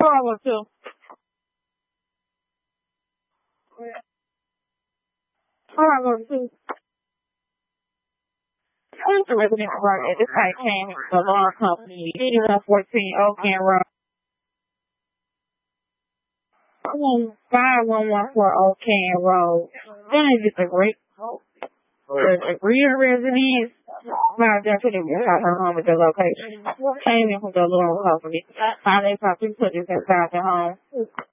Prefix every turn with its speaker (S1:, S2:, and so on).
S1: 412. Yeah. 412. Who's the resident right? This guy came with the lawn company. 8114 Oakland Road. 5114 Oakland Road. Then it's a great the real residence. Not definitely got her home at the location. Came in from the lawn company. How they probably put this inside the home.